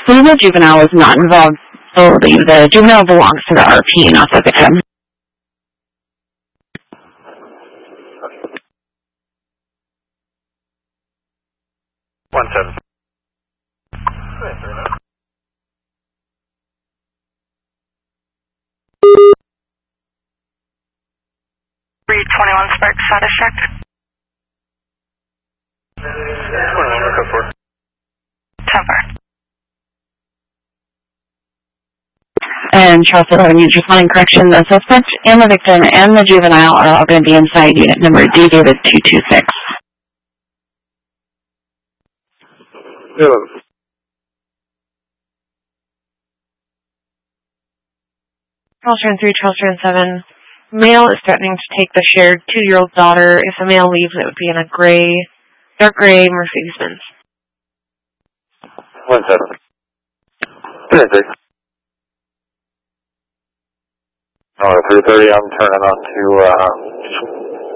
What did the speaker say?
So the juvenile is not involved solely. The juvenile belongs to the RP, not the victim. 1-7. 321 Spark status check. 21, code 4. 10-4. And Charles 11, you just wanting correction, the suspect and the victim and the juvenile are all going to be inside unit number D David 226. Charles turn 3, Charles turn 7. Male is threatening to take the shared 2-year-old daughter. If the male leaves, it would be in a dark gray Mercedes-Benz. 1-7. 330, I'm turning on to